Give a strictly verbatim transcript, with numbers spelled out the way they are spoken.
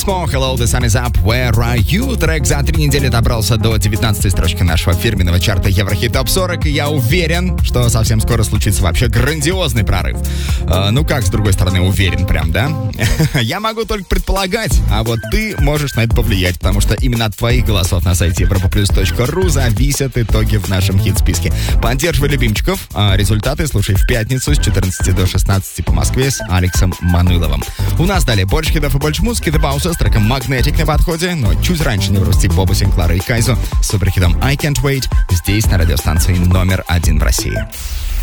письмо. Hello, the sun is up, where are you? Трек за три недели добрался до девятнадцатой строчки нашего фирменного чарта Еврохит Топ сорок, и я уверен, что совсем скоро случится вообще грандиозный прорыв. Э, ну как, с другой стороны, уверен прям, да? Я могу только предполагать, а вот ты можешь на это повлиять, потому что именно от твоих голосов на сайте европаплюс точка ру зависят итоги в нашем хит-списке. Поддерживай любимчиков, а результаты слушай в пятницу с четырнадцати до шестнадцати по Москве с Алексом Маныловым. У нас далее больше хитов и больше музыки. The Pause с треком Magnetic на подходе, но чуть раньше не врусти Боба Синклара и Кайзо с суперхитом I Can't Wait здесь на радиостанции номер один в России.